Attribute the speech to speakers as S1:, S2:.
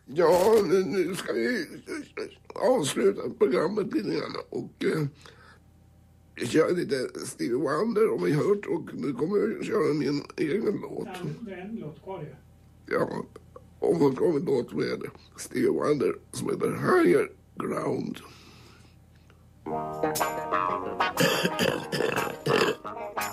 S1: Ja, nu ska vi avsluta programmet lite grann och köra lite Stevie Wonder om vi hört, och nu kommer vi köra min egen låt.
S2: Ja, det är en låt kvar ju.
S1: Ja, och då kommer vi låt med Stevie Wonder som heter Higher Ground.